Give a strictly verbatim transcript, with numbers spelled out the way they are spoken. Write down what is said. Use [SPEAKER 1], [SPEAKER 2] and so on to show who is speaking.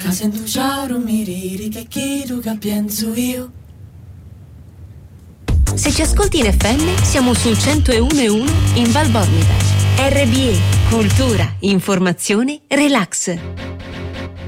[SPEAKER 1] Ca sento ciao mi riri che chiedo che penso io.
[SPEAKER 2] Se ci ascolti in F M siamo sul centouno e uno in Val Bormida. R B E, cultura, informazione, relax.